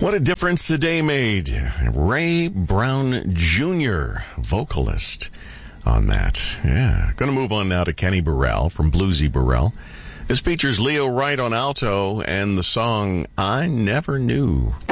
What a difference a day made. Ray Brown Jr., vocalist on that. Yeah. Going to move on now to Kenny Burrell from Bluesy Burrell. This features Leo Wright on alto and the song I Never Knew.